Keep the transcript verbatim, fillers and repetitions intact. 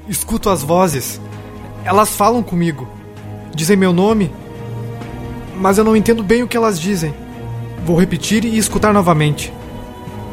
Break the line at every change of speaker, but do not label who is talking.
Escuto as vozes. Elas falam comigo. Dizem meu nome, mas eu não entendo bem o que elas dizem. Vou repetir e escutar novamente.